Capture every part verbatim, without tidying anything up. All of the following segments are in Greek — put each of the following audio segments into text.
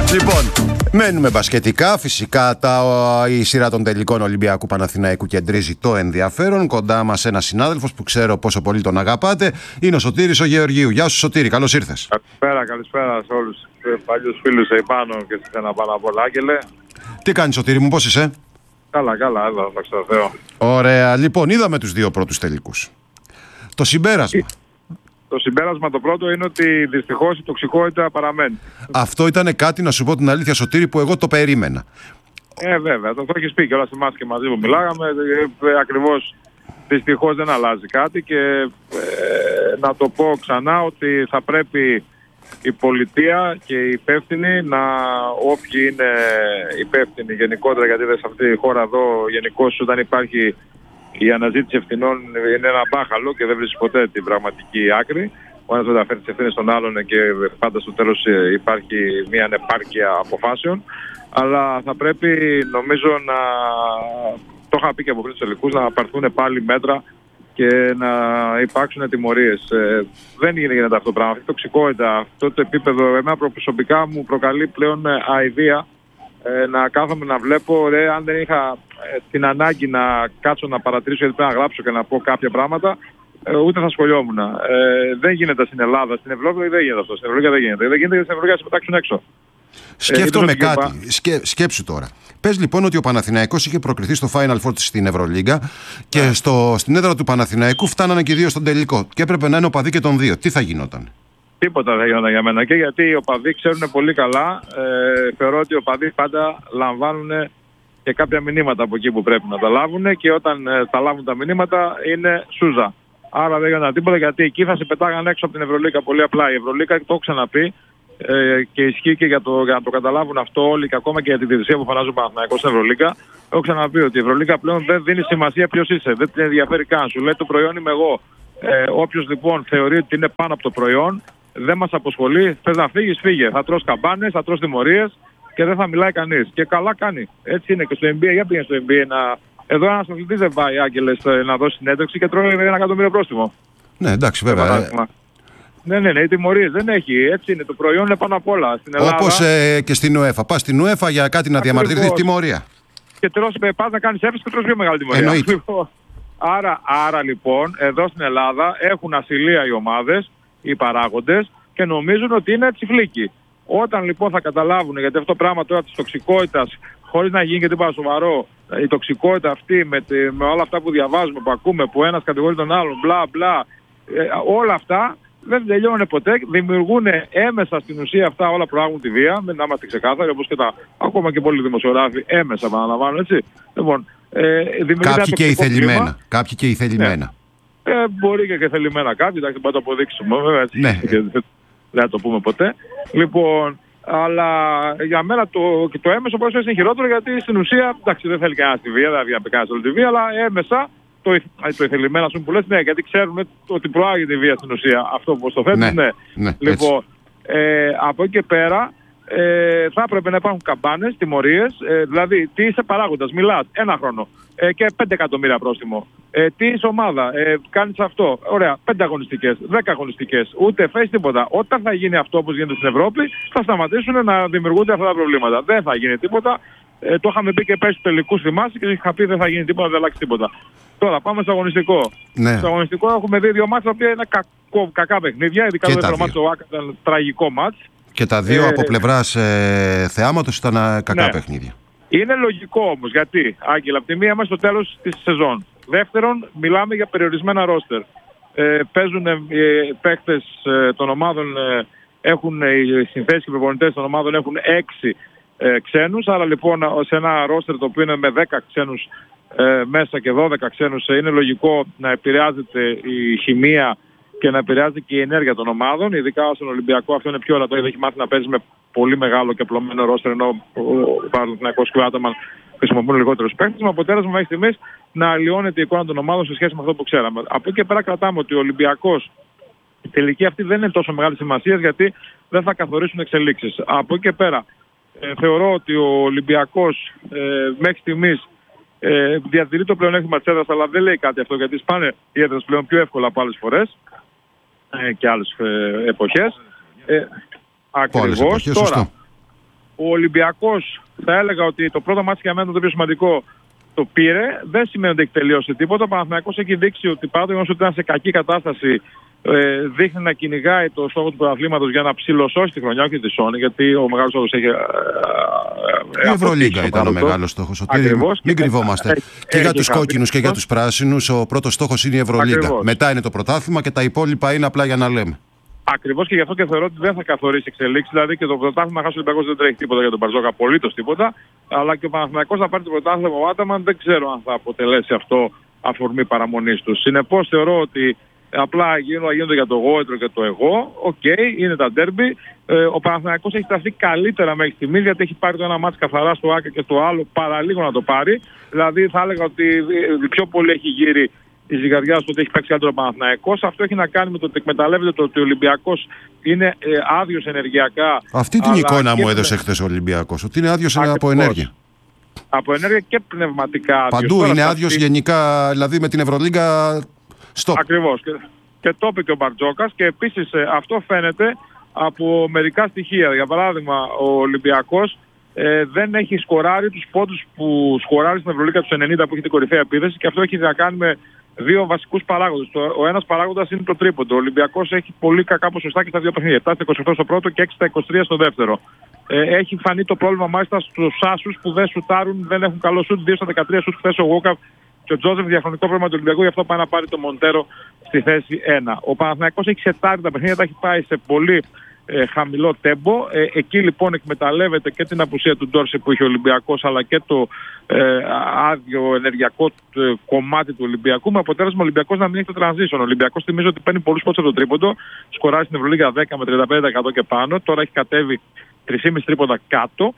Λοιπόν, μένουμε μπασκετικά. Φυσικά τα, η σειρά των τελικών Ολυμπιακού Παναθηναϊκού κεντρίζει το ενδιαφέρον. Κοντά μας ένας συνάδελφος που ξέρω πόσο πολύ τον αγαπάτε. Είναι ο Σωτήρης ο Γεωργίου. Γεια σου Σωτήρη, καλώς ήρθες. Καλησπέρα, καλησπέρα σε όλους τους παλιούς φίλους επάνω και σε ένα πάνω από όλα, Άγγελε. Τι κάνεις Σωτήρη μου, πώς είσαι? Καλά, καλά, εδώ, δόξα τω Θεώ. Ωραία, λοιπόν, είδαμε τους δύο πρώτους τελικούς. Το συμπέρασμα. Το συμπέρασμα το πρώτο είναι ότι δυστυχώς η τοξικότητα παραμένει. Αυτό ήταν κάτι, να σου πω την αλήθεια Σωτήρη, που εγώ το περίμενα. Ε, βέβαια, το, το έχεις πει και όλα εμάς και μαζί που μιλάγαμε. Ε, ε, ακριβώς, δυστυχώς δεν αλλάζει κάτι και ε, να το πω ξανά ότι θα πρέπει η πολιτεία και οι υπεύθυνοι, να, όποιοι είναι υπεύθυνοι γενικότερα, γιατί δεν σε αυτή τη χώρα εδώ γενικώς όταν υπάρχει η αναζήτηση ευθυνών είναι ένα μπάχαλο και δεν βρίσκει ποτέ την πραγματική άκρη. Ο ένας μεταφέρει τις ευθύνες στον άλλον και πάντα στο τέλος υπάρχει μια ανεπάρκεια αποφάσεων. Αλλά θα πρέπει, νομίζω, να το είχα πει και από πριν τους τελικούς, να πάρθουν πάλι μέτρα και να υπάρξουν τιμωρίες. Ε, δεν γίνεται αυτό το πράγμα. Αυτή η τοξικότητα, αυτό το επίπεδο, εμένα προσωπικά μου προκαλεί πλέον αηδία. Ε, να κάθομαι να βλέπω, ρε, αν δεν είχα ε, την ανάγκη να κάτσω να παρατηρήσω, γιατί πρέπει να γράψω και να πω κάποια πράγματα, ε, ούτε θα σχολιόμουν. Ε, δεν γίνεται στην Ελλάδα, στην Ευρώπη δεν γίνεται αυτό. Στην Ευρώπη δεν γίνεται. Δεν γίνεται γιατί στην Ευρώπη θα σε πετάξουν έξω. Σκέφτομαι ε, κάτι. Σκέ, σκέψου τώρα. Πες λοιπόν ότι ο Παναθηναϊκός είχε προκριθεί στο Final Four στην Ευρωλίγκα και yeah. στο, στην έδρα του Παναθηναϊκού φτάνανε και οι δύο στον τελικό. Και έπρεπε να είναι οπαδοί και των δύο. Τι θα γινόταν? Τίποτα δεν γινόταν για μένα. Και γιατί οι οπαδοί ξέρουν πολύ καλά, ε, θεωρώ ότι οι οπαδοί πάντα λαμβάνουν και κάποια μηνύματα από εκεί που πρέπει να τα λάβουν και όταν ε, τα λάβουν τα μηνύματα είναι σούζα. Άρα δεν γινόταν τίποτα, γιατί εκεί θα σε πετάγαν έξω από την Ευρωλίγκα πολύ απλά. Η Ευρωλίγκα, το έχω ξαναπεί, ε, και ισχύει και για, το, για να το καταλάβουν αυτό όλοι και ακόμα και για τη διαιτησία που φανάζει ο Παναθηναϊκός στην Ευρωλίγκα. Έχω ξαναπεί ότι η Ευρωλίγκα πλέον δεν δίνει σημασία ποιος είσαι, δεν την ενδιαφέρει καν. Σου λέει το προϊόν είμαι εγώ. Ε, όποιος λοιπόν θεωρεί ότι είναι πάνω από το προϊόν, δεν μας αποσχολεί. Θες να φύγεις, φύγε. Θα τρως καμπάνες, θα τρως τιμωρίες και δεν θα μιλάει κανείς. Και καλά κάνει. Έτσι είναι και στο N B A. Για πήγαινε στο N B A να. Εδώ ένας αθλητής δεν πάει, Άγγελες, να δώσει συνέντευξη και τρώει ένα εκατομμύριο πρόστιμο. Ναι, εντάξει, βέβαια. Ε... Ναι, ναι, ναι, οι τιμωρίες δεν έχει. Έτσι είναι. Το προϊόν είναι πάνω απ' όλα. Στην Ελλάδα. Όπως ε, και στην UEFA. Πας στην UEFA για κάτι να διαμαρτυρηθείς, τιμωρία. Και τρως, πας να κάνεις έφεση και τρως πιο μεγάλη τιμωρία. Λοιπόν, άρα, άρα λοιπόν, εδώ στην Ελλάδα έχουν ασυλία οι ομάδες, οι παράγοντες, και νομίζουν ότι είναι τσιφλίκι. Όταν λοιπόν θα καταλάβουν, γιατί αυτό το πράγμα τώρα της τοξικότητας, χωρίς να γίνει και τίποτα σοβαρό, η τοξικότητα αυτή με, τη, με όλα αυτά που διαβάζουμε, που ακούμε, που ένας κατηγορεί τον άλλον, μπλα μπλα, ε, όλα αυτά δεν τελειώνουν ποτέ, δημιουργούν έμεσα στην ουσία αυτά, όλα προάγουν τη βία, να είμαστε ξεκάθαροι, όπως και τα ακόμα και πολλοί δημοσιογράφοι έμεσα επαναλαμβάνουν, έτσι. Λοιπόν, ε, κάποιοι και ηθελημένα. Κάποιοι και ηθελημένα. Ναι. Ε, μπορεί και θελημένα κάποιοι, εντάξει, δεν θα το αποδείξουμε, βέβαια, έτσι. Ναι. Δεν θα το πούμε ποτέ. Λοιπόν, αλλά για μένα το, το έμεσο πόσο είναι χειρότερο, γιατί στην ουσία, εντάξει, δεν θέλει κανένα τη βία, δεν θα πει κανένα όλη τη βία, αλλά έμεσα το, το ηθελημένα, ας πούμε, που λες, ναι, γιατί ξέρουν ότι προάγει τη βία στην ουσία. Αυτό που το θέτουν, ναι. ναι. ναι λοιπόν, ε, από εκεί και πέρα, Ε, θα έπρεπε να υπάρχουν καμπάνες, τιμωρίες, ε, δηλαδή τι είσαι παράγοντας, μιλάς ένα χρόνο ε, και πέντε εκατομμύρια πρόστιμο. Ε, τι είσαι ομάδα, ε, κάνεις αυτό, ωραία, πέντε αγωνιστικές, δέκα αγωνιστικές, ούτε φες τίποτα. Όταν θα γίνει αυτό όπως γίνεται στην Ευρώπη, θα σταματήσουν να δημιουργούνται αυτά τα προβλήματα. Δεν θα γίνει τίποτα. Ε, το είχαμε πει και πέρσι του τελικού, θυμάσαι, και είχα πει δεν θα γίνει τίποτα, δεν αλλάξει τίποτα. Τώρα πάμε στο αγωνιστικό. Ναι. Στο αγωνιστικό έχουμε δει δύο μάτς τα οποία είναι κακό, κακά παιχνίδια, ειδικά το δεύτερο μάτς ο Άκα ήταν τραγικό μάτς. Και τα δύο ε, από πλευράς ε, θεάματος ήταν κακά ναι. παιχνίδια. Είναι λογικό όμως, γιατί, Άγγελα, από τη μία είμαστε στο τέλος της σεζόν. Δεύτερον, μιλάμε για περιορισμένα ρόστερ. Ε, παίζουν ε, παίκτες ε, των ομάδων, ε, έχουν οι συνθέσεις και οι προπονητές των ομάδων έχουν έξι ε, ξένους. Άρα λοιπόν σε ένα ρόστερ το οποίο είναι με δέκα ξένους ε, μέσα και δώδεκα ξένους, ε, είναι λογικό να επηρεάζεται η χημεία και να επηρεάζει και η ενέργεια των ομάδων. Ειδικά στον Ολυμπιακό αυτό είναι πιο ορατό, γιατί έχει μάθει να παίζει με πολύ μεγάλο και απλωμένο ρόστερ, ενώ ο Παναθηναϊκός και ο Άταμαν χρησιμοποιούν λιγότερους παίκτες. Με αποτέλεσμα μέχρι στιγμής να αλλοιώνεται η εικόνα των ομάδων σε σχέση με αυτό που ξέραμε. Από εκεί και πέρα κρατάμε ότι ο Ολυμπιακός, η τελική αυτή δεν είναι τόσο μεγάλη σημασία, γιατί δεν θα καθορίσουν εξελίξεις. Από εκεί και πέρα ε, θεωρώ ότι ο Ολυμπιακός ε, μέχρι στιγμής ε, διατηρεί το πλεονέκτημα της έδρας, αλλά δεν λέει κάτι αυτό, γιατί σπάνε οι έδρες πλέον πιο εύκολα από άλλες φορές ε, και άλλες ε, εποχές. Ε, ακριβώς. Τώρα, ο Ολυμπιακός, θα έλεγα ότι το πρώτο μάτι για μένα το πιο σημαντικό το πήρε. Δεν σημαίνει ότι έχει τελειώσει τίποτα. Ο Παναθηναϊκός έχει δείξει ότι παρά το γεγονός ότι ήταν σε κακή κατάσταση, ε, δείχνει να κυνηγάει το στόχο του πρωταθλήματος για να ψηλοσώσει τη χρονιά, όχι τη Σόνη, γιατί ο μεγάλος στόχος έχει. Ε, η Ευρωλίγκα ήταν ο μεγάλος στόχος. Μην κρυβόμαστε. Και, και για τους κόκκινους και για τους πράσινους, ο πρώτος στόχος είναι η Ευρωλίγκα. Μετά είναι το πρωτάθλημα και τα υπόλοιπα είναι απλά για να λέμε. Ακριβώς, και γι' αυτό και θεωρώ ότι δεν θα καθορίσει εξελίξεις. Δηλαδή και το πρωτάθλημα χάσει ο Ολυμπιακός δεν τρέχει τίποτα για τον Μπαρτζόκα, απολύτως τίποτα. Αλλά και ο Παναθηναϊκός θα πάρει το πρωτάθλημα ο Άταμαν, δεν ξέρω αν θα αποτελέσει αυτό αφορμή παραμονής του. Συνεπώς θεωρώ ότι απλά γίνονται για το γόητρο και το εγώ. Οκ, okay, είναι τα ντέρμπι. Ε, ο Παναθηναϊκός έχει σταθεί καλύτερα μέχρι στιγμής, γιατί έχει πάρει το ένα μάτς καθαρά στο ΆΚΑ και το άλλο παραλίγο να το πάρει. Δηλαδή θα έλεγα ότι πιο πολύ έχει γύρει η ζυγαριά στο ότι έχει παίξει καλύτερο ο Παναθηναϊκός. Αυτό έχει να κάνει με το ότι εκμεταλλεύεται το ότι ο Ολυμπιακός είναι ε, άδειος ενεργειακά. Αυτή την εικόνα μου έδωσε χθες ο Ολυμπιακός, ότι είναι άδειος από ενέργεια. Από ενέργεια και πνευματικά άδειος. Παντού είναι άδειος αυτή... γενικά, δηλαδή με την Ευρωλίγκα stop. Ακριβώς. Και, και το είπε και ο Μπαρτζόκας, και επίσης ε, αυτό φαίνεται από μερικά στοιχεία. Για παράδειγμα, ο Ολυμπιακός ε, δεν έχει σκοράρει τους πόντους που σκοράρει στην Ευρωλίγκα του ενενήντα, που έχει την κορυφαία επίδεση, και αυτό έχει να κάνει με δύο βασικούς παράγοντες. Ο ένας παράγοντας είναι το τρίποντο. Ο Ολυμπιακός έχει πολύ κακά ποσοστά και στα δύο παιχνίδια. επτά στα είκοσι οκτώ στο πρώτο και έξι στα είκοσι τρία στο δεύτερο. Ε, έχει φανεί το πρόβλημα μάλιστα στους άσους που δεν σουτάρουν, δεν έχουν καλό σουτ. δύο στα δεκατρία σουτ χθες ο Γόκαβ και ο Τζόζεφ, διαφορετικό πρόβλημα του Ολυμπιακού, γι' αυτό πάει να πάρει το Μοντέρο στη θέση ένα. Ο Παναθηναϊκός έχει σετάρει τα παιχνίδια, τα έχει πάει σε πολύ ε, χαμηλό τέμπο. Ε, εκεί λοιπόν εκμεταλλεύεται και την απουσία του Ντόρση που είχε ο Ολυμπιακός, αλλά και το ε, άδειο ενεργειακό ε, κομμάτι του Ολυμπιακού, με αποτέλεσμα ο Ολυμπιακός να μην έχει το transition. Ο Ολυμπιακός, θυμίζω ότι παίρνει πολλούς πόντους από το τρίποντο, σκοράζει στην Ευρωλίγα δέκα με τριάντα πέντε τοις εκατό και πάνω, τώρα έχει κατέβει τρία κόμμα πέντε τρίποντα κάτω.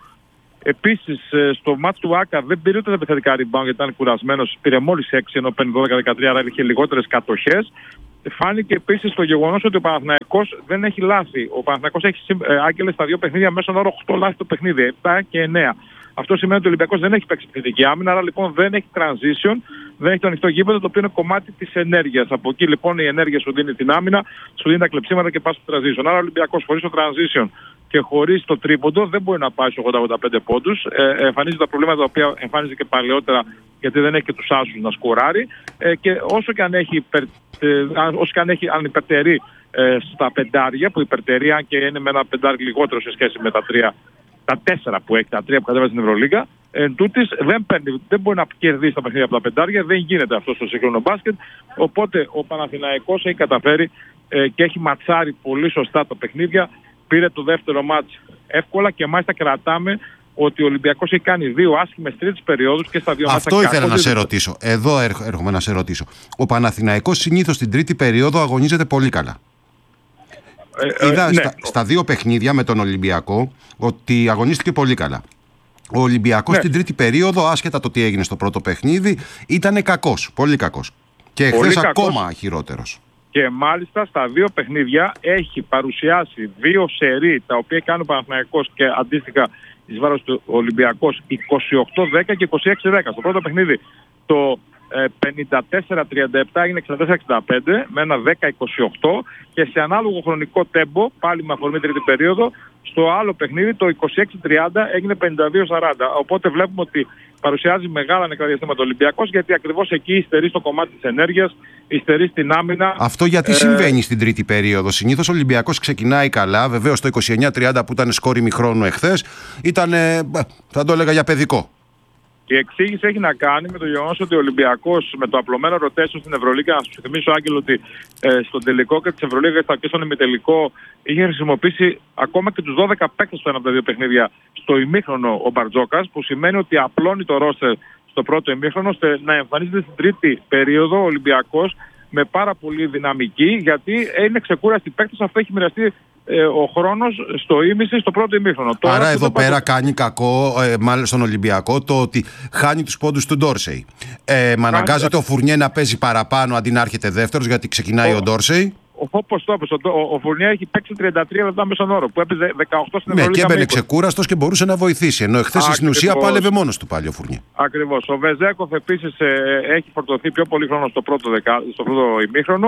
Επίσης στο μάτς του Άκα δεν πήρε ούτε τα επιθετικά rebound γιατί ήταν κουρασμένος, πήρε μόλις έξι ενώ παίρνει δώδεκα δεκατρία, άρα είχε λιγότερες κατοχές. Φάνηκε επίσης το γεγονός ότι ο Παναθηναϊκός δεν έχει λάθη. Ο Παναθηναϊκός έχει ε, άγγελες στα δύο παιχνίδια μέσω όρο οκτώ λάθη το παιχνίδι, επτά και εννέα. Αυτό σημαίνει ότι ο Ολυμπιακός δεν έχει παίξει επιθετική άμυνα, άρα λοιπόν δεν έχει transition, δεν έχει το ανοιχτό γήπεδο, το οποίο είναι κομμάτι της ενέργειας. Από εκεί λοιπόν η ενέργεια σου δίνει την άμυνα, σου δίνει τα κλεψίματα και πας στο transition. Άρα ο Ολυμπιακός χωρίς το transition και χωρίς το τρίποντο δεν μπορεί να πάει στους ογδόντα ογδόντα πέντε πόντους. Ε, εμφανίζει τα προβλήματα τα οποία εμφάνιζε και παλαιότερα, γιατί δεν έχει και τους άσους να σκοράρει. Ε, και όσο και αν έχει, υπερ, ε, όσο και αν, έχει αν υπερτερεί ε, στα πεντάρια, που υπερτερεί αν και είναι με ένα πεντάρι λιγότερο σε σχέση με τα τρία, τα τέσσερα που έχει, τα τρία που κατέβασε στην Ευρωλίγκα, εν τούτης δεν, παίρνει, δεν μπορεί να κερδίσει τα παιχνίδια από τα πεντάρια, δεν γίνεται αυτό στο σύγχρονο μπάσκετ. Οπότε ο Παναθηναϊκός έχει καταφέρει ε, και έχει ματσάρει πολύ σωστά τα παιχνίδια. Πήρε το δεύτερο μάτς εύκολα και μάλιστα κρατάμε ότι ο Ολυμπιακός έχει κάνει δύο άσχημες τρίτες περιόδους και στα δύο μάτσα. Αυτό ήθελα να σε ρωτήσω. Εδώ έρχομαι να σε ρωτήσω. Ο Παναθηναϊκός συνήθως στην τρίτη περίοδο αγωνίζεται πολύ καλά. Ε, Είδα ε, ναι. στα, στα δύο παιχνίδια με τον Ολυμπιακό ότι αγωνίστηκε πολύ καλά. Ο Ολυμπιακός ναι. στην τρίτη περίοδο, άσχετα το τι έγινε στο πρώτο παιχνίδι, ήταν κακός, πολύ κακός. Και χθες ακόμα χειρότερος. Και μάλιστα στα δύο παιχνίδια έχει παρουσιάσει δύο σερί τα οποία κάνει ο Παναθηναϊκός και αντίστοιχα εις βάρος του Ολυμπιακός είκοσι οκτώ δέκα και είκοσι έξι δέκα. Στο πρώτο παιχνίδι το πενήντα τέσσερα τριάντα επτά έγινε εξήντα τέσσερα εξήντα πέντε με ένα δέκα είκοσι οκτώ και σε ανάλογο χρονικό τέμπο, πάλι με αφορμή τρίτη περίοδο, στο άλλο παιχνίδι το είκοσι έξι τριάντα έγινε πενήντα δύο σαράντα. Οπότε βλέπουμε ότι παρουσιάζει μεγάλα νεκρά διαστήματα ο Ολυμπιακός, γιατί ακριβώς εκεί υστερεί στο κομμάτι της ενέργειας, υστερεί στην άμυνα. Αυτό γιατί ε... συμβαίνει στην τρίτη περίοδο? Συνήθως ο Ολυμπιακός ξεκινάει καλά, βεβαίως το είκοσι εννέα τριάντα που ήταν σκόρ ημιχρόνου εχθές ήταν, θα το έλεγα, για παιδικό. Η εξήγηση έχει να κάνει με το γεγονός ότι ο Ολυμπιακός με το απλωμένο rotation στην Ευρωλίγκα, να σου θυμίσω, Άγγελο, ότι ε, στον τελικό και της Ευρωλίγας και στον ημιτελικό είχε χρησιμοποιήσει ακόμα και τους δώδεκα παίκτες του ένα από τα δύο παιχνίδια στο ημίχρονο ο Μπαρτζόκας, που σημαίνει ότι απλώνει το ρόστερ στο πρώτο ημίχρονο ώστε να εμφανίζεται στην τρίτη περίοδο ο Ολυμπιακός με πάρα πολύ δυναμική, γιατί είναι ξεκούραστοι παίκτες, αυτό έχει μοιραστεί ε, ο χρόνος στο ήμιση στο πρώτο ημίχρονο. Άρα τώρα, εδώ πέρα το... κάνει κακό, ε, μάλλον στον Ολυμπιακό, το ότι χάνει τους πόντους του Ντόρσεϊ. Ε, με αναγκάζεται ο Φουρνιέ να παίζει παραπάνω αντί να έρχεται δεύτερος, γιατί ξεκινάει ο, ο Ντόρσεϊ. Όπως το έπαιζε, ο, ο Φουρνιέ έχει παίξει τριάντα τρία λεπτά μέσον όρο, που έπαιζε δεκαοκτώ στην Ευρωλίγκα. Ναι, και έμπαινε ξεκούραστος και μπορούσε να βοηθήσει. Ενώ εχθές στην ουσία πάλευε μόνος του πάλι ο Φουρνιέ. Ακριβώς. Ο Βεζέκοφ επίσης ε, έχει φορτωθεί πιο πολύ χρόνο στο πρώτο, δεκα, στο πρώτο ημίχρονο.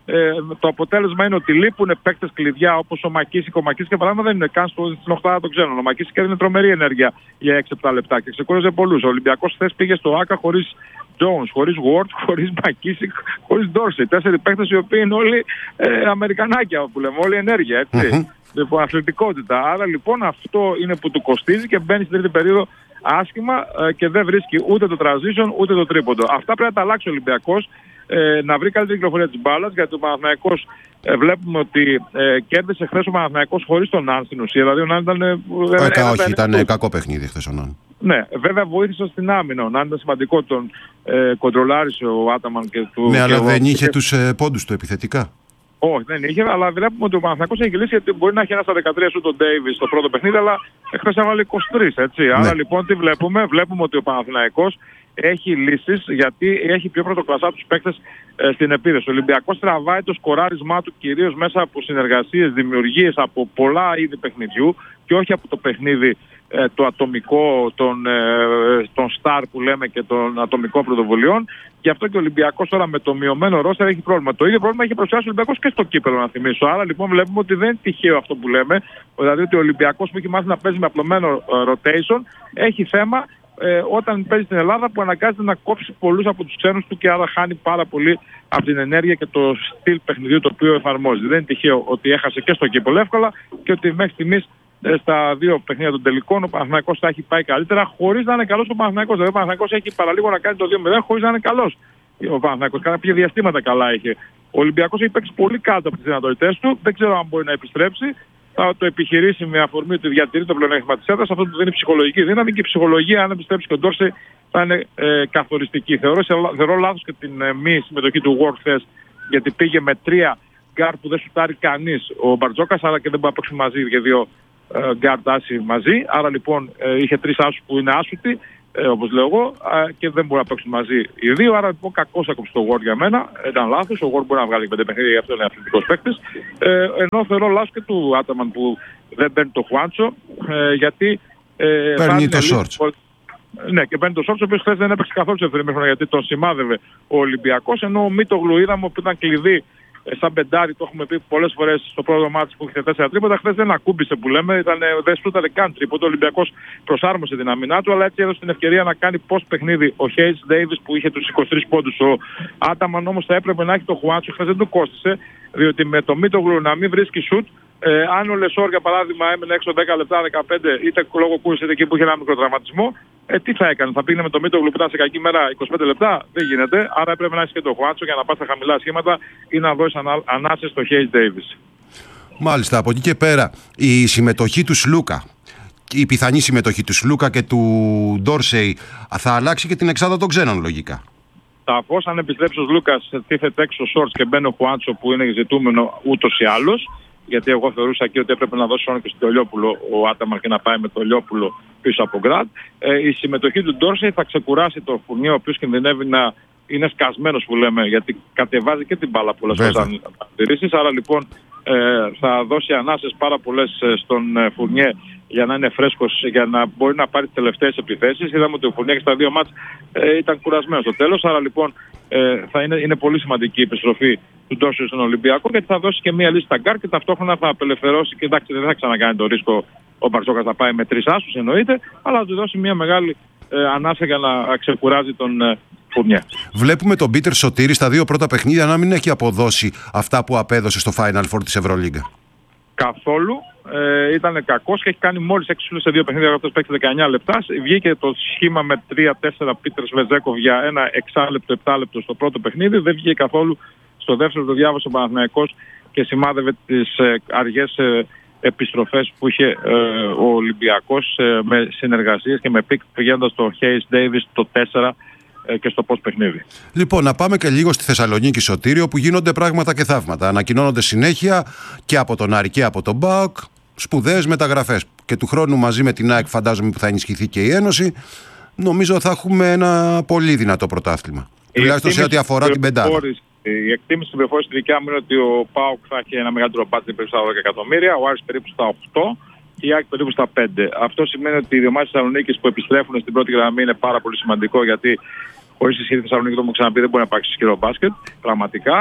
Ε, το αποτέλεσμα είναι ότι λείπουν παίκτες κλειδιά όπως ο Μακίσικ. Ο Μακίσικ, για παράδειγμα, δεν είναι καν στο, στην οχτάδα των ξένων. Ο Μακίσικ έδινε τρομερή ενέργεια για έξι επτά λεπτά και ξεκούραζε πολλούς. Ο Ολυμπιακός χθες πήγε στο Άκα χωρίς Jones, χωρίς Ward, χωρίς Μακίσικ, χωρίς Dorsey. Τέσσερις παίκτες οι οποίοι είναι όλοι ε, Αμερικανάκια που λέμε, όλη ενέργεια, έτσι. Mm-hmm. Λοιπόν, αθλητικότητα. Άρα λοιπόν αυτό είναι που του κοστίζει και μπαίνει στην τρίτη περίοδο άσχημα ε, και δεν βρίσκει ούτε το transition ούτε το τρίποντο. Αυτά πρέπει να τα αλλάξει ο Ολυμπιακός. Ε, να βρει καλύτερη κυκλοφορία της μπάλας, γιατί ο Παναθηναϊκός ε, βλέπουμε ότι ε, κέρδισε χθες ο Παναθηναϊκός χωρίς τον Ναν στην ουσία. Δηλαδή ο Ναν ήταν. Ε, ε, όχι, ήταν ε, κακό παιχνίδι χθες ο Ναν. Ναι, βέβαια βοήθησε στην άμυνα. Ο Ναν ήταν σημαντικό, τον ε, κοντρολάρισε ο Άταμαν και του. Ναι, αλλά και δεν ο... είχε και... τους ε, πόντους του επιθετικά. Όχι, δεν είχε, αλλά βλέπουμε ότι ο Παναθηναϊκός έχει λύσει, γιατί μπορεί να έχει ένα στα δεκατρία σου τον Ντέιβις στο πρώτο παιχνίδι, αλλά χθες έβαλε είκοσι τρία, έτσι. Ναι. Άρα λοιπόν τι βλέπουμε, βλέπουμε ότι ο Παναθηναϊκός έχει λύσεις, γιατί έχει πιο πρωτοκλασσά τους παίκτες ε, στην επίθεση. Ο Ολυμπιακός τραβάει το σκοράρισμά του κυρίως μέσα από συνεργασίες, δημιουργίες από πολλά είδη παιχνιδιού και όχι από το παιχνίδι ε, το ατομικό, τον, ε, τον star που λέμε και των ατομικών πρωτοβουλειών. Γι' αυτό και ο Ολυμπιακός τώρα με το μειωμένο ρόστερ έχει πρόβλημα. Το ίδιο πρόβλημα έχει προσφέρει ο Ολυμπιακός και στο κύπελλο, να θυμίσω. Άρα λοιπόν βλέπουμε ότι δεν είναι τυχαίο αυτό που λέμε. Δηλαδή ότι ο Ολυμπιακός που έχει μάθει να παίζει με απλωμένο ε, rotation έχει θέμα Ε, όταν παίζει στην Ελλάδα, που αναγκάζεται να κόψει πολλούς από τους ξένους του και άρα χάνει πάρα πολύ από την ενέργεια και το στυλ παιχνιδιού το οποίο εφαρμόζει. Δεν είναι τυχαίο ότι έχασε και στο κύπελλο εύκολα και ότι μέχρι στιγμής ε, στα δύο παιχνίδια των τελικών ο Παναθηναϊκός θα έχει πάει καλύτερα χωρίς να είναι καλός ο Παναθηναϊκός. Δηλαδή ο Παναθηναϊκός έχει παραλίγο να κάνει το δύο μηδέν χωρίς να είναι καλός. Ο Παναθηναϊκός κάποια διαστήματα καλά είχε. Ο Ολυμπιακός έχει παίξει πολύ κάτω από τις δυνατότητές του. Δεν ξέρω αν μπορεί να επιστρέψει. Θα το επιχειρήσει με αφορμή ότι διατηρεί το πλεονέκτημα της έδρας. Αυτό του δίνει ψυχολογική δύναμη και η ψυχολογία, αν επιστρέψει και ο Ντόρσεϊ, θα είναι ε, καθοριστική. Θεωρώ, θεωρώ λάθος και την ε, μη συμμετοχή του Ward χθες, γιατί πήγε με τρία γκάρτ που δεν σουτάρει κανείς ο Μπαρτζόκας, άρα και δεν μπορεί να παίξουν μαζί και δύο ε, γκάρτ άσοι μαζί. Άρα λοιπόν ε, είχε τρεις άσους που είναι άσουτοι. Ε, όπως λέω εγώ, ε, και δεν μπορούν να παίξουν μαζί οι δύο. Άρα λοιπόν κακός έκοψε το Ward για μένα. Ήταν λάθος. Ο Ward μπορεί να βγάλει πέντε παιχνίδια, γι' αυτό είναι αθλητικός παίκτης. Ε, ενώ θεωρώ λάθος και του Άταμαν που δεν παίρνει το Χουάντσο, ε, γιατί. Ε, παίρνει το Σόρτς. Ναι, και παίρνει το Σόρτς, ο οποίος χθες δεν έπαιξε καθόλου σε ευθύμιχρονα, γιατί τον σημάδευε ο Ολυμπιακός. Ενώ ο Μίτογλου είδαμε που ήταν κλειδί. Σαν πεντάρι, το έχουμε πει πολλές φορές στο πρώτο μάτι που είχε τέσσερα τρίποτα. Χθες δεν ακούμπησε που λέμε, ήταν, δεν σούταρε καν τρίποντο. Ο Ολυμπιακός προσάρμοσε την αμυνά του, αλλά έτσι έδωσε την ευκαιρία να κάνει post παιχνίδι ο Χέις Ντέιβις που είχε τους είκοσι τρεις πόντους. Ο Άταμαν όμως θα έπρεπε να έχει το Χουάντσο, χθες δεν του κόστησε, διότι με το Μίτογλου να μην βρίσκει σουτ. Ε, αν ο Λεσόρ για παράδειγμα έμενε έξω δέκα λεπτά, δεκαπέντε, είτε λόγω κούρση είτε εκεί που είχε ένα μικρό τραυματισμό, ε, τι θα έκανε, θα πήγαινε με το Μίτογλου που ήταν σε κακή μέρα είκοσι πέντε λεπτά, δεν γίνεται. Άρα έπρεπε να έχει και το Χουάντσο για να πας στα χαμηλά σχήματα ή να δώσει ανα, ανάσες στο Χέις Ντέιβις. Μάλιστα, από εκεί και πέρα η συμμετοχή του Σλούκα, η πιθανή συμμετοχή του Σλούκα και του Ντόρσεϊ θα αλλάξει και την εξάδα των ξένων λογικά. Σαφώς, αν επιστρέψει ο Λούκας, τίθεται έξω ο Σόρτς και μπαίνει ο Χουάντσο που είναι ζητούμενο ούτως ή άλλως. Γιατί εγώ θεωρούσα και ότι έπρεπε να δώσει χρόνο και στο Λιόπουλο ο Άταμαν και να πάει με το Λιόπουλο πίσω από Γκραντ. Ε, η συμμετοχή του Ντόρσεϊ θα ξεκουράσει το Φουρνιέ, ο οποίος κινδυνεύει να είναι σκασμένος που λέμε, γιατί κατεβάζει και την μπάλα πολλές φορές αν αντιρρήσεις. Άρα λοιπόν ε, θα δώσει ανάσες πάρα πολλές στον ε, Φουρνιέ για να είναι φρέσκος, για να μπορεί να πάρει τις τελευταίες επιθέσεις. Είδαμε ότι ο Φουρνιέ στα δύο μάτς ε, ήταν κουρασμένος στο τέλος. Άρα λοιπόν ε, θα είναι, είναι πολύ σημαντική η επιστροφή του Ντόρσεϊ στον Ολυμπιακό, γιατί θα δώσει και μία λύση στα γκάρ και ταυτόχρονα θα απελευθερώσει. Και εντάξει, δεν θα ξανακάνει το ρίσκο ο Μπαρτζόκας να πάει με τρεις άσους εννοείται, αλλά θα του δώσει μία μεγάλη ε, ανάσα για να ξεκουράζει τον ε, Φουρνιέ. Βλέπουμε τον Πίτερ Σωτήρη στα δύο πρώτα παιχνίδια να μην έχει αποδώσει αυτά που απέδωσε στο Final Four της Ευρωλίγκα. Καθόλου. Ε, ήταν κακός και έχει κάνει μόλις έξι σούτ σε δύο παιχνίδια. Αυτός παίξει δεκαεννιά λεπτά. Βγήκε το σχήμα με τρία τέσσερα Πίτερ Σβετζέκοβ για ένα εξάλεπτο επτά λεπτό στο πρώτο παιχνίδι. Δεν βγήκε καθόλου στο δεύτερο. Το διάβασε ο Παναθηναϊκός και σημάδευε τις ε, αργές ε, επιστροφές που είχε ε, ο Ολυμπιακός ε, με συνεργασίες και με πικ πηγαίνοντας στο Χέις Ντέιβις το τέσσερα και στο πώς παιχνίδι. Λοιπόν, να πάμε και λίγο στη Θεσσαλονίκη, Σωτήριο, που γίνονται πράγματα και θαύματα. Ανακοινώνονται συνέχεια και από τον Άρη και από τον ΠΑΟΚ σπουδαίες μεταγραφές. Και του χρόνου μαζί με την ΑΕΚ φαντάζομαι που θα ενισχυθεί και η Ένωση. Νομίζω θα έχουμε ένα πολύ δυνατό πρωτάθλημα. Τουλάχιστον σε ό,τι αφορά την πεντάδα. Η εκτίμηση στην πληροφόρηση στη δικιά μου είναι ότι ο ΠΑΟΚ θα έχει ένα μεγαλύτερο μπάτζετ περίπου στα δώδεκα εκατομμύρια, ο Άρης περίπου στα οκτώ και η ΑΕΚ περίπου στα πέντε. Αυτό σημαίνει ότι οι ομάδες της Θεσσαλονίκης που επιστρέφουν στην πρώτη γραμμή είναι πάρα πολύ σημαντικό, γιατί χωρίς ισχυρή Θεσσαλονίκη, το μου ξαναπεί, δεν μπορεί να υπάρξει ισχυρό μπάσκετ. Πραγματικά.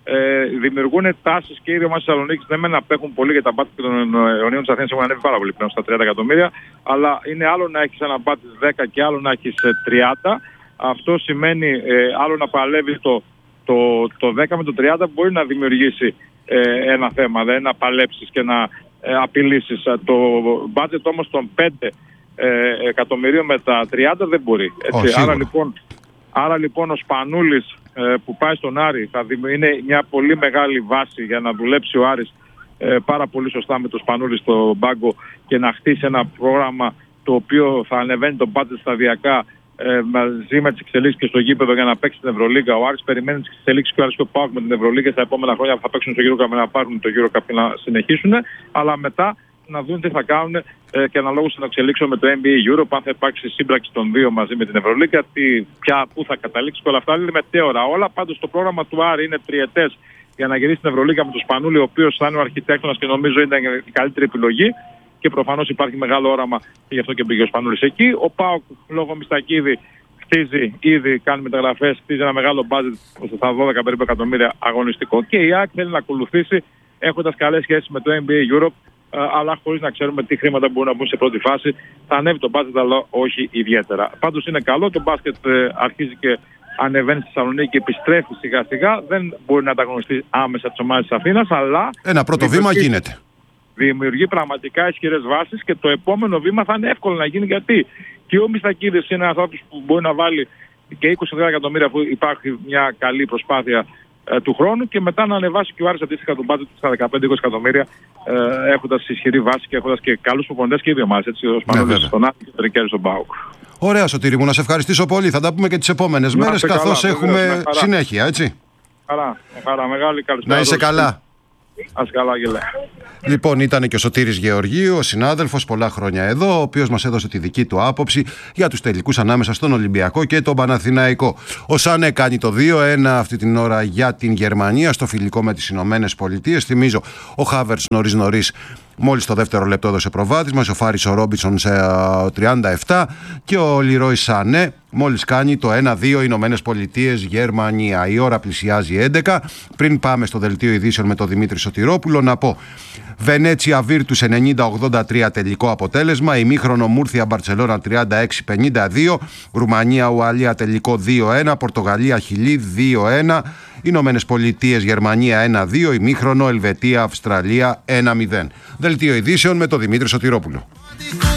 Ε, δημιουργούν τάσεις και οι δύο ομάδες της Θεσσαλονίκης δεν μεν απέχουν πολύ για τα μπάτ των Ιωνίων της Αθήνας, έχουν ανέβει πάρα πολύ πλέον στα τριάντα εκατομμύρια, αλλά είναι άλλο να έχεις ένα μπάτ δέκα και άλλο να έχεις τριάντα. Αυτό σημαίνει ε, άλλο να παλεύει το, το, το δέκα με το τριάντα μπορεί να δημιουργήσει ε, ένα θέμα, δηλαδή να παλέψεις και να ε, απειλήσεις. Το budget όμως των πέντε ε, εκατομμυρίων με τα τριάντα δεν μπορεί. Έτσι. Oh, άρα, λοιπόν, άρα λοιπόν ο Σπανούλης ε, που πάει στον Άρη θα δημι... είναι μια πολύ μεγάλη βάση για να δουλέψει ο Άρης ε, πάρα πολύ σωστά με το Σπανούλη στο μπάγκο και να χτίσει ένα πρόγραμμα το οποίο θα ανεβαίνει το budget σταδιακά ε, μαζί με τις εξελίξεις και στο γήπεδο για να παίξει την Ευρωλίγκα. Ο Άρης περιμένει τις εξελίξεις και ο Άρης και ο ΠΑΟΚ με την Ευρωλίγκα στα επόμενα χρόνια που θα παίξουν στο EuroCup να πάρουν το EuroCup και να συνεχίσουν, αλλά μετά να δουν τι θα κάνουν ε, και αναλόγως να εξελίξουν με το N B A Europe, αν θα υπάρξει σύμπραξη των δύο μαζί με την Ευρωλίγκα, τι, ποια, πού θα καταλήξει και όλα αυτά είναι μετέωρα όλα. Πάντως το πρόγραμμα του Άρη είναι τριετές για να γυρίσει την Ευρωλίγκα με τον Σπανούλη, ο οποίος θα είναι ο αρχιτέκτονας και νομίζω είναι η καλύτερη επιλογή. Και προφανώς υπάρχει μεγάλο όραμα και γι' αυτό και πήγε ο Σπανούλης εκεί. Ο ΠΑΟΚ λόγω Μιστακίδη χτίζει ήδη, κάνει μεταγραφές, χτίζει ένα μεγάλο budget στα δώδεκα περίπου εκατομμύρια αγωνιστικό. Και η ΑΕΚ θέλει να ακολουθήσει έχοντας καλές σχέσεις με το N B A Europe, αλλά χωρίς να ξέρουμε τι χρήματα μπορούν να μπουν σε πρώτη φάση. Θα ανέβει το budget, αλλά όχι ιδιαίτερα. Πάντως είναι καλό, το μπάσκετ αρχίζει και ανεβαίνει στη Θεσσαλονίκη και επιστρέφει σιγά σιγά. Δεν μπορεί να ανταγωνιστεί άμεσα τις ομάδες της Αθήνας, αλλά ένα πρώτο βήμα γίνεται. Δημιουργεί πραγματικά ισχυρές βάσεις και το επόμενο βήμα θα είναι εύκολο να γίνει, γιατί και ο Μιστακίδης είναι ένας άνθρωπος που μπορεί να βάλει και είκοσι εκατομμύρια αφού υπάρχει μια καλή προσπάθεια ε, του χρόνου και μετά να ανεβάσει και ο Άρης αντίστοιχα τον budget στα δεκαπέντε είκοσι εκατομμύρια ε, έχοντας ισχυρή βάση και έχοντας και καλούς προπονητές και οι δύο ομάδες, έτσι, ο Σπανούλης στον Άρη και ο Τρικέρης στον ΠΑΟΚ. Ωραία, Σωτήρη μου, να σε ευχαριστήσω πολύ. Θα τα πούμε και τις επόμενες μέρες καθώς έχουμε συνέχεια, έτσι. Χαρά, χαρά, μεγάλη καλησπέρα. Να είσαι καλά. Ας καλά, γελέ. Λοιπόν, ήταν και ο Σωτήρης Γεωργίου, ο συνάδελφος πολλά χρόνια εδώ, ο οποίος μας έδωσε τη δική του άποψη για τους τελικούς ανάμεσα στον Ολυμπιακό και τον Παναθηναϊκό. Ο Σάνε κάνει το δύο ένα αυτή την ώρα για την Γερμανία στο φιλικό με τις Ηνωμένες Πολιτείες. Θυμίζω, ο Χάβερτς νωρίς νωρίς μόλις το δεύτερο λεπτό έδωσε προβάδισμα, ο Φάρης ο Ρόμπινσον σε τριάντα επτά και ο Λιρόι Σανέ μόλις κάνει το ένα δύο Ηνωμένες Πολιτείες Γερμανία. Η ώρα πλησιάζει έντεκα. Πριν πάμε στο δελτίο ειδήσεων με τον Δημήτρη Σωτηρόπουλο, να πω Βενέτσια Βίρτους ενενήντα ογδόντα τρία τελικό αποτέλεσμα, ημίχρονο Μούρθια Μπαρτσελώνα τριάντα έξι πενήντα δύο, Ρουμανία Ουαλία τελικό δύο ένα, Πορτογαλία Χιλή δύο ένα, Ηνωμένες Πολιτείες Γερμανία ένα δύο, ημίχρονο Ελβετία Αυστραλία ένα μηδέν. Δελτίο ειδήσεων με τον Δημήτρη Σωτηρόπουλο.